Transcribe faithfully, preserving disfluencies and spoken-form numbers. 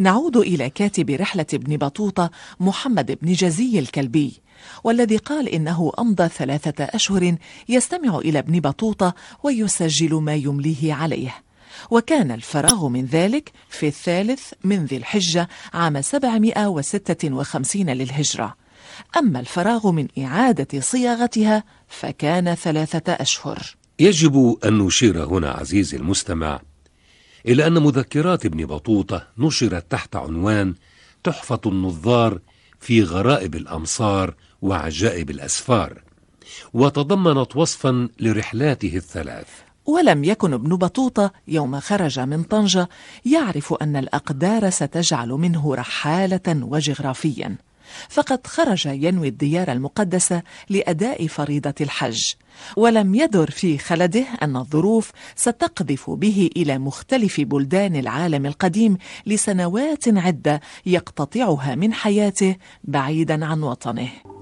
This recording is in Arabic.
نعود إلى كاتب رحلة ابن بطوطة محمد بن جزي الكلبي، والذي قال إنه أمضى ثلاثة أشهر يستمع إلى ابن بطوطة ويسجل ما يمليه عليه، وكان الفراغ من ذلك في الثالث من ذي الحجة عام سبعمائة وستة وخمسين للهجرة. أما الفراغ من إعادة صياغتها فكان ثلاثة أشهر. يجب أن نشير هنا عزيزي المستمع إلى أن مذكرات ابن بطوطة نشرت تحت عنوان تحفة النظار في غرائب الأمصار وعجائب الأسفار، وتضمنت وصفا لرحلاته الثلاث. ولم يكن ابن بطوطة يوم خرج من طنجة يعرف أن الأقدار ستجعل منه رحالة وجغرافيا، فقد خرج ينوي الديار المقدسة لأداء فريضة الحج، ولم يدر في خلده أن الظروف ستقذف به إلى مختلف بلدان العالم القديم لسنوات عدة يقتطعها من حياته بعيدا عن وطنه.